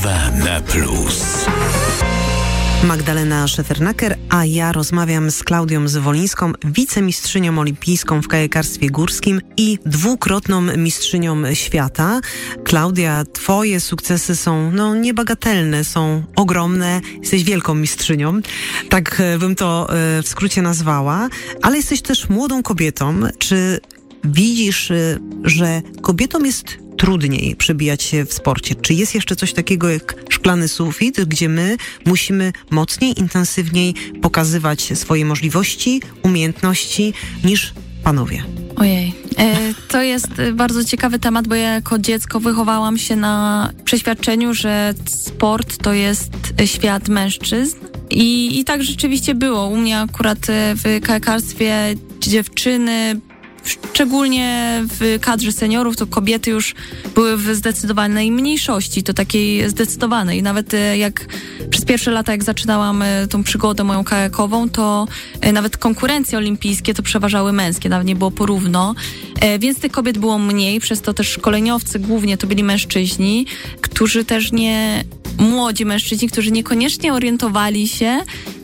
RMF Plus. Magdalena Szefernaker, a ja rozmawiam z Klaudią Zwolińską, wicemistrzynią olimpijską w kajakarstwie górskim i dwukrotną mistrzynią świata. Klaudia, twoje sukcesy są niebagatelne, są ogromne, jesteś wielką mistrzynią, tak bym to w skrócie nazwała, ale jesteś też młodą kobietą. Czy widzisz, że kobietom jest trudniej przebijać się w sporcie? Czy jest jeszcze coś takiego jak szklany sufit, gdzie my musimy mocniej, intensywniej pokazywać swoje możliwości, umiejętności niż panowie? Ojej, to jest bardzo ciekawy temat, bo ja jako dziecko wychowałam się na przeświadczeniu, że sport to jest świat mężczyzn. I tak rzeczywiście było. U mnie akurat w kajakarstwie dziewczyny, szczególnie w kadrze seniorów, to kobiety już były w zdecydowanej mniejszości, to takiej zdecydowanej. Nawet jak przez pierwsze lata, jak zaczynałam tą przygodę moją kajakową, to nawet konkurencje olimpijskie to przeważały męskie, nawet nie było porówno, więc tych kobiet było mniej, przez to też szkoleniowcy głównie to byli mężczyźni, którzy też młodzi mężczyźni, którzy niekoniecznie orientowali się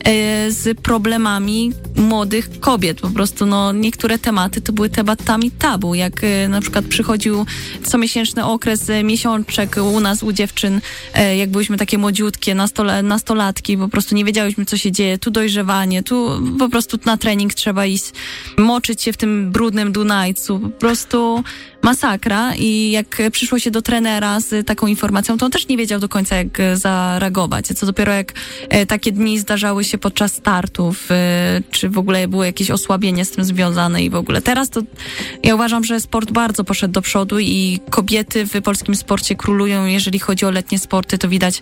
z problemami młodych kobiet. Po prostu niektóre tematy to były tematami tabu, jak na przykład przychodził comiesięczny okres miesiączek u nas, u dziewczyn, jak byliśmy takie młodziutkie, nastolatki, po prostu nie wiedziałyśmy, co się dzieje, tu dojrzewanie, tu po prostu na trening trzeba iść, moczyć się w tym brudnym Dunajcu, po prostu masakra. I jak przyszło się do trenera z taką informacją, to on też nie wiedział do końca, jak zareagować. Co dopiero jak takie dni zdarzały się podczas startów, czy w ogóle było jakieś osłabienie z tym związane i w ogóle. Teraz to ja uważam, że sport bardzo poszedł do przodu i kobiety w polskim sporcie królują. Jeżeli chodzi o letnie sporty, to widać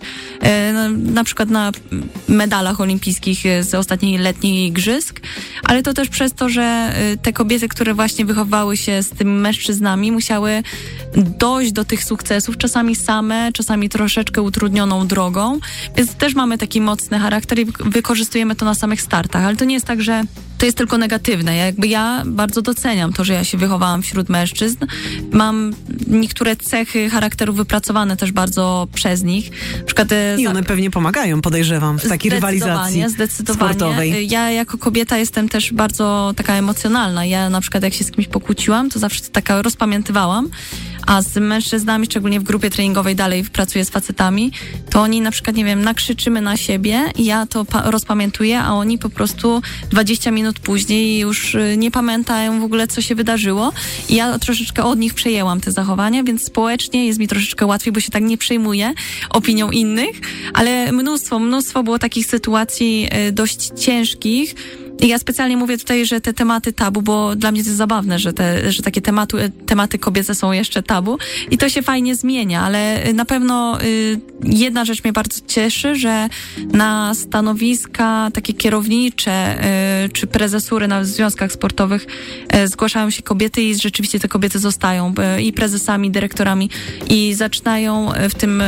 na przykład na medalach olimpijskich z ostatniej letniej igrzysk, ale to też przez to, że te kobiety, które właśnie wychowały się z tymi mężczyznami, musiały dojść do tych sukcesów, czasami same, czasami troszeczkę utrudnioną drogą, więc też mamy taki mocny charakter i wykorzystujemy to na samych startach, ale to nie jest tak, że to jest tylko negatywne. Ja bardzo doceniam to, że ja się wychowałam wśród mężczyzn. Mam niektóre cechy charakteru wypracowane też bardzo przez nich. Na przykład, i one pewnie pomagają, podejrzewam, w takiej rywalizacji sportowej. Ja jako kobieta jestem też bardzo taka emocjonalna. Ja na przykład jak się z kimś pokłóciłam, to zawsze to taka rozpamiętywałam, a z mężczyznami, szczególnie w grupie treningowej dalej pracuję z facetami, to oni na przykład, nakrzyczymy na siebie i ja to rozpamiętuję, a oni po prostu 20 minut później już nie pamiętają w ogóle, co się wydarzyło. I ja troszeczkę od nich przejęłam te zachowania, więc społecznie jest mi troszeczkę łatwiej, bo się tak nie przejmuję opinią innych, ale mnóstwo było takich sytuacji dość ciężkich. I ja specjalnie mówię tutaj, że te tematy tabu, bo dla mnie to jest zabawne, że takie tematy kobiece są jeszcze tabu i to się fajnie zmienia, ale na pewno jedna rzecz mnie bardzo cieszy, że na stanowiska takie kierownicze czy prezesury na związkach sportowych zgłaszają się kobiety i rzeczywiście te kobiety zostają i prezesami, dyrektorami i zaczynają w tym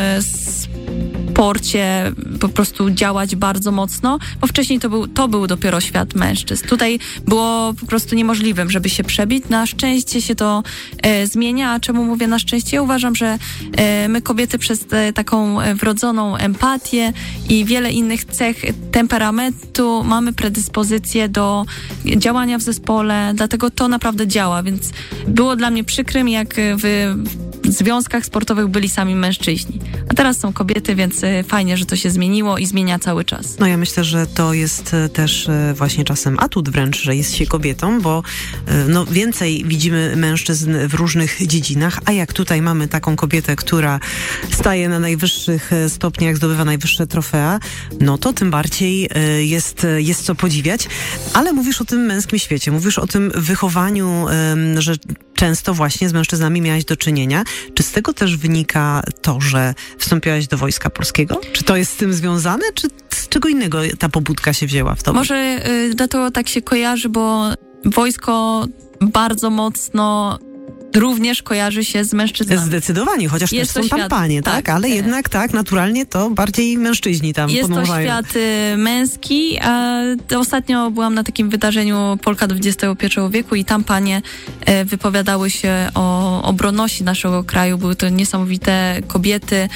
sporcie po prostu działać bardzo mocno, bo wcześniej to był dopiero świat mężczyzn. Tutaj było po prostu niemożliwym, żeby się przebić. Na szczęście się to zmienia, a czemu mówię na szczęście? Ja uważam, że my kobiety przez taką wrodzoną empatię i wiele innych cech temperamentu mamy predyspozycję do działania w zespole, dlatego to naprawdę działa, więc było dla mnie przykrym, jak w związkach sportowych byli sami mężczyźni. A teraz są kobiety, więc fajnie, że to się zmieniło i zmienia cały czas. Ja myślę, że to jest też właśnie czasem atut wręcz, że jest się kobietą, bo więcej widzimy mężczyzn w różnych dziedzinach, a jak tutaj mamy taką kobietę, która staje na najwyższych stopniach, zdobywa najwyższe trofea, to tym bardziej jest co podziwiać. Ale mówisz o tym męskim świecie, mówisz o tym wychowaniu, że często właśnie z mężczyznami miałaś do czynienia. Czy z tego też wynika to, że wstąpiłaś do Wojska Polskiego? Czy to jest z tym związane, czy z czego innego ta pobudka się wzięła w tobie? Może dlatego tak się kojarzy, bo wojsko bardzo mocno również kojarzy się z mężczyznami. Zdecydowanie, chociaż też są tam panie, tak? Ale jednak tak, naturalnie to bardziej mężczyźni tam podążają. Jest to świat męski. Ostatnio byłam na takim wydarzeniu Polka XXI wieku i tam panie wypowiadały się o obronności naszego kraju. Były to niesamowite kobiety,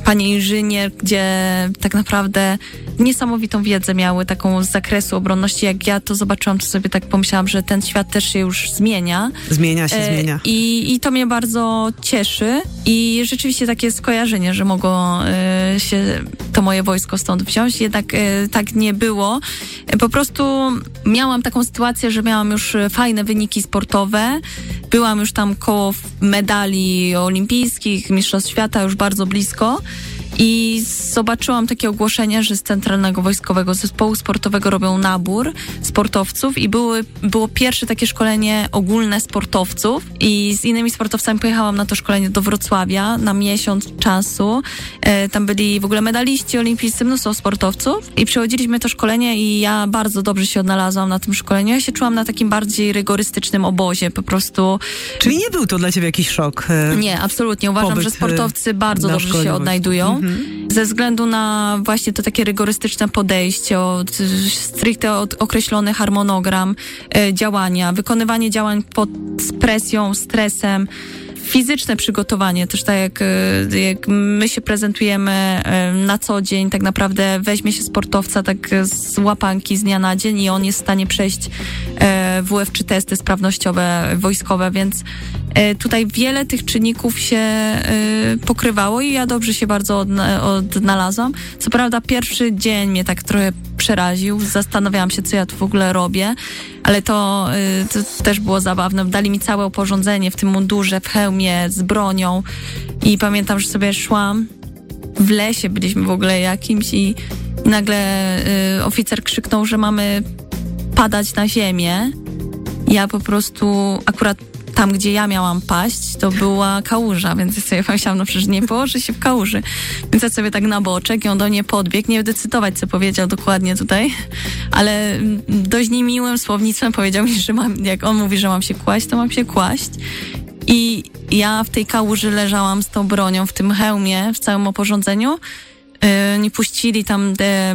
panie inżynier, gdzie tak naprawdę niesamowitą wiedzę miały, taką z zakresu obronności. Jak ja to zobaczyłam, to sobie tak pomyślałam, że ten świat też się już zmienia. Zmienia się. I to mnie bardzo cieszy i rzeczywiście takie skojarzenie, że mogło się to moje wojsko stąd wziąć. Jednak tak nie było. Po prostu miałam taką sytuację, że miałam już fajne wyniki sportowe. Byłam już tam koło medali olimpijskich, mistrzostw świata, już bardzo blisko. I zobaczyłam takie ogłoszenie, że z Centralnego Wojskowego Zespołu Sportowego robią nabór sportowców i było pierwsze takie szkolenie ogólne sportowców i z innymi sportowcami pojechałam na to szkolenie do Wrocławia na miesiąc czasu. Tam byli w ogóle medaliści olimpijscy, mnóstwo sportowców i przechodziliśmy to szkolenie i ja bardzo dobrze się odnalazłam na tym szkoleniu. Ja się czułam na takim bardziej rygorystycznym obozie, po prostu. Czyli nie był to dla ciebie jakiś szok? Nie, absolutnie. Uważam, że sportowcy bardzo dobrze się odnajdują. Ze względu na właśnie to takie rygorystyczne podejście, stricte określony harmonogram działania, wykonywanie działań pod presją, stresem, fizyczne przygotowanie, też tak jak my się prezentujemy na co dzień, tak naprawdę weźmie się sportowca tak z łapanki z dnia na dzień i on jest w stanie przejść WF czy testy sprawnościowe wojskowe, więc tutaj wiele tych czynników się pokrywało i ja dobrze się bardzo odnalazłam. Co prawda pierwszy dzień mnie tak trochę przeraził, zastanawiałam się, co ja tu w ogóle robię, ale to też było zabawne. Dali mi całe oporządzenie w tym mundurze, w hełmie, z bronią i pamiętam, że sobie szłam w lesie, byliśmy w ogóle jakimś i nagle oficer krzyknął, że mamy padać na ziemię. Ja po prostu akurat tam, gdzie ja miałam paść, to była kałuża, więc ja sobie pomyślałam, no przecież nie położę się w kałuży. Więc ja sobie tak na boczek i on do mnie podbiegł. Nie będę cytować, co powiedział dokładnie tutaj, ale dość niemiłym słownictwem powiedział mi, że jak on mówi, że mam się kłaść, to mam się kłaść. I ja w tej kałuży leżałam z tą bronią, w tym hełmie, w całym oporządzeniu. Nie puścili tam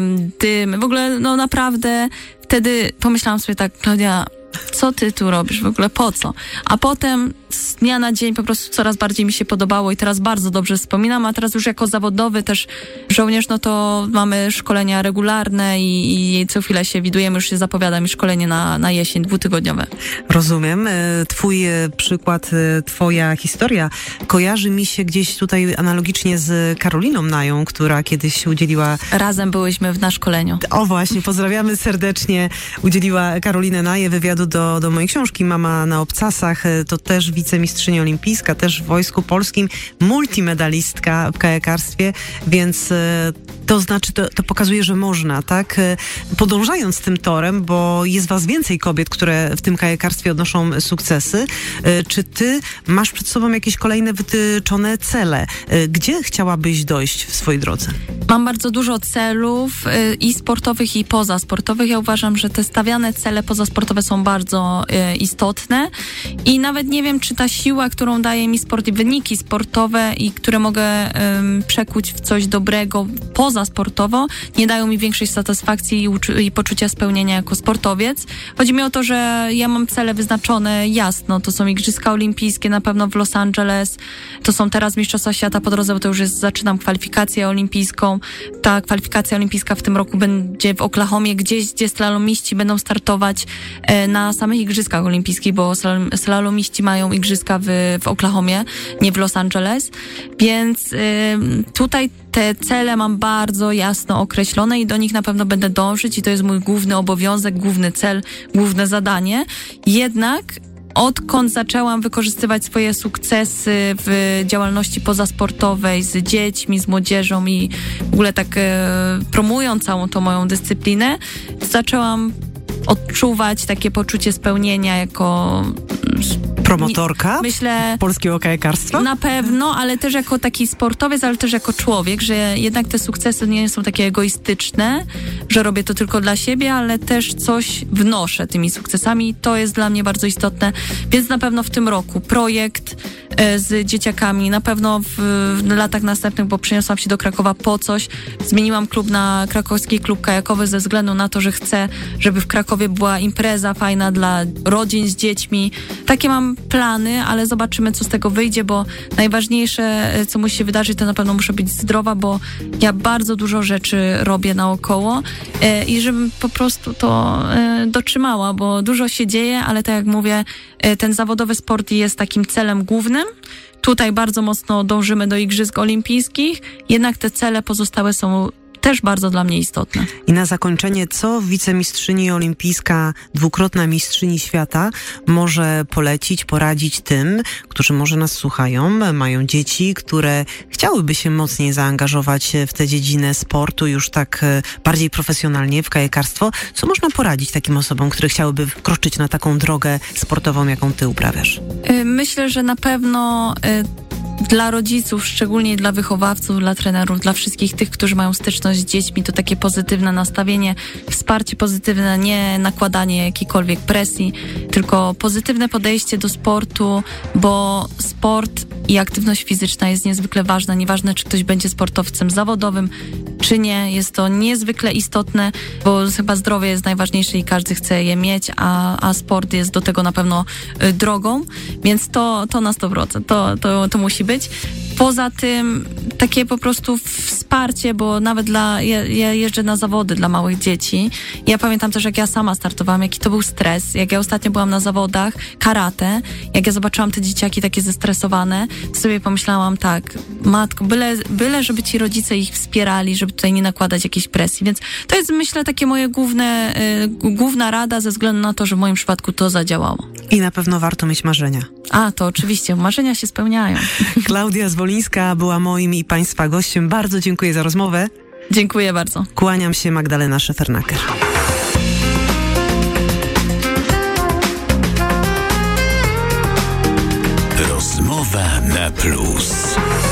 dym. W ogóle, no naprawdę, wtedy pomyślałam sobie tak, Klaudia, co ty tu robisz w ogóle, po co? A potem z dnia na dzień po prostu coraz bardziej mi się podobało i teraz bardzo dobrze wspominam, a teraz już jako zawodowy też żołnierz, no to mamy szkolenia regularne i co chwilę się widujemy, już się zapowiada mi szkolenie na jesień, 2-tygodniowe. Rozumiem. Twój przykład, twoja historia kojarzy mi się gdzieś tutaj analogicznie z Karoliną Nają, która kiedyś udzieliła... Razem byłyśmy na szkoleniu. O właśnie, pozdrawiamy serdecznie. Udzieliła Karolinę Naję wywiadu do mojej książki Mama na obcasach. To też wicemistrzyni olimpijska, też w Wojsku Polskim, multimedalistka w kajakarstwie, więc to znaczy, to pokazuje, że można, tak? Podążając tym torem, bo jest was więcej kobiet, które w tym kajakarstwie odnoszą sukcesy. Czy ty masz przed sobą jakieś kolejne wytyczone cele? Gdzie chciałabyś dojść w swojej drodze? Mam bardzo dużo celów i sportowych, i pozasportowych. Ja uważam, że te stawiane cele pozasportowe są bardzo istotne i nawet nie wiem, czy ta siła, którą daje mi sport i wyniki sportowe i które mogę przekuć w coś dobrego pozasportowo, nie dają mi większej satysfakcji i poczucia spełnienia jako sportowiec. Chodzi mi o to, że ja mam cele wyznaczone jasno. To są Igrzyska Olimpijskie na pewno w Los Angeles. To są teraz Mistrzostwa Świata po drodze, bo to już zaczynam kwalifikację olimpijską. Ta kwalifikacja olimpijska w tym roku będzie w Oklahomie, gdzie slalomiści będą startować na samych Igrzyskach Olimpijskich, bo slalomiści mają Igrzyska w Oklahomie, nie w Los Angeles. Więc tutaj te cele mam bardzo jasno określone i do nich na pewno będę dążyć i to jest mój główny obowiązek, główny cel, główne zadanie. Jednak odkąd zaczęłam wykorzystywać swoje sukcesy w działalności pozasportowej z dziećmi, z młodzieżą i w ogóle tak promując całą tą moją dyscyplinę, zaczęłam odczuwać takie poczucie spełnienia jako promotorka myślę, polskiego kajakarstwa? Na pewno, ale też jako taki sportowiec, ale też jako człowiek, że jednak te sukcesy nie są takie egoistyczne, że robię to tylko dla siebie, ale też coś wnoszę tymi sukcesami i to jest dla mnie bardzo istotne. Więc na pewno w tym roku projekt z dzieciakami, na pewno w latach następnych, bo przeniosłam się do Krakowa po coś. Zmieniłam klub na Krakowski Klub Kajakowy ze względu na to, że chcę, żeby w Krakowie była impreza fajna dla rodzin z dziećmi. Takie mam plany, ale zobaczymy, co z tego wyjdzie, bo najważniejsze, co musi się wydarzyć, to na pewno muszę być zdrowa, bo ja bardzo dużo rzeczy robię naokoło i żebym po prostu to dotrzymała, bo dużo się dzieje, ale tak jak mówię, ten zawodowy sport jest takim celem głównym. Tutaj bardzo mocno dążymy do Igrzysk Olimpijskich, jednak te cele pozostałe są też bardzo dla mnie istotne. I na zakończenie, co wicemistrzyni olimpijska, dwukrotna mistrzyni świata może polecić, poradzić tym, którzy może nas słuchają, mają dzieci, które chciałyby się mocniej zaangażować w tę dziedzinę sportu już tak bardziej profesjonalnie, w kajakarstwo. Co można poradzić takim osobom, które chciałyby wkroczyć na taką drogę sportową, jaką ty uprawiasz? Myślę, że na pewno dla rodziców, szczególnie dla wychowawców, dla trenerów, dla wszystkich tych, którzy mają styczność z dziećmi, to takie pozytywne nastawienie, wsparcie pozytywne, nie nakładanie jakiejkolwiek presji, tylko pozytywne podejście do sportu, bo sport i aktywność fizyczna jest niezwykle ważna. Nieważne, czy ktoś będzie sportowcem zawodowym, czy nie. Jest to niezwykle istotne, bo chyba zdrowie jest najważniejsze i każdy chce je mieć, a sport jest do tego na pewno drogą, więc to na 100%, to musi być. Poza tym takie po prostu wsparcie, bo nawet ja jeżdżę na zawody dla małych dzieci. Ja pamiętam też, jak ja sama startowałam, jaki to był stres. Jak ja ostatnio byłam na zawodach karate, jak ja zobaczyłam te dzieciaki takie zestresowane, to sobie pomyślałam tak, matko, byle żeby ci rodzice ich wspierali, żeby tutaj nie nakładać jakiejś presji. Więc to jest, myślę, takie moje główna rada ze względu na to, że w moim przypadku to zadziałało. I na pewno warto mieć marzenia. To oczywiście, marzenia się spełniają. Klaudia Zwolińska była moim i Państwa gościem. Bardzo dziękuję za rozmowę. Dziękuję bardzo. Kłaniam się, Magdalena Szefernaker. Rozmowa na plus.